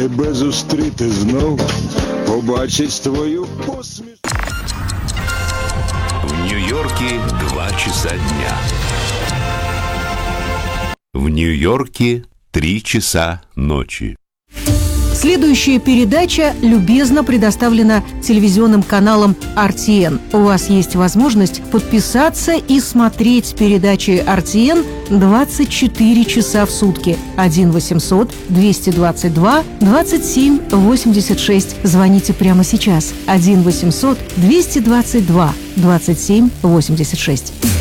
Тебе зустріти знов, побачить твою посмішку. В Нью-Йорке 2 часа дня. В Нью-Йорке 3 часа ночи. Следующая передача любезно предоставлена телевизионным каналом RTN. У вас есть возможность подписаться и смотреть передачи RTN 24 часа в сутки. 1-800-222-27-86. Звоните прямо сейчас. 1-800-222-27-86.